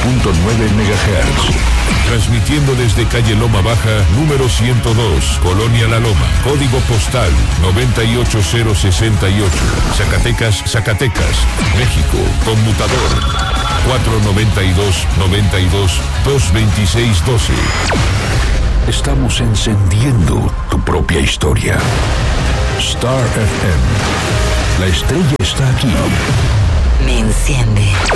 MHz. Transmitiendo desde calle Loma Baja, número 102, Colonia La Loma. Código postal 98068. Zacatecas, Zacatecas, México. Conmutador 492-92-226-12. Estamos encendiendo tu propia historia. Star FM. La estrella está aquí. Me enciende.